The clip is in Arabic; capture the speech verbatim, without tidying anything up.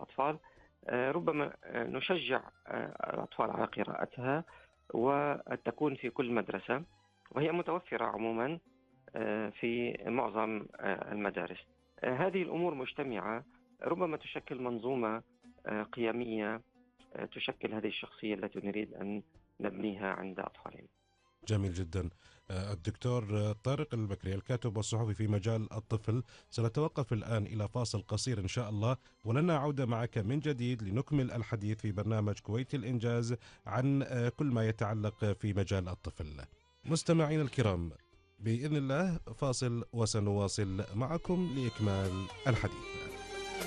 الأطفال، ربما نشجع الأطفال على قراءتها وتكون في كل مدرسة، وهي متوفرة عموما في معظم المدارس. هذه الأمور مجتمعة ربما تشكل منظومة قيمية تشكل هذه الشخصية التي نريد أن نبنيها عند أطفالنا. جميل جدا. الدكتور طارق البكري، الكاتب والصحفي في مجال الطفل، سنتوقف الآن إلى فاصل قصير إن شاء الله، ولنا عودة معك من جديد لنكمل الحديث في برنامج كويت الإنجاز عن كل ما يتعلق في مجال الطفل. مستمعين الكرام، بإذن الله فاصل وسنواصل معكم لإكمال الحديث.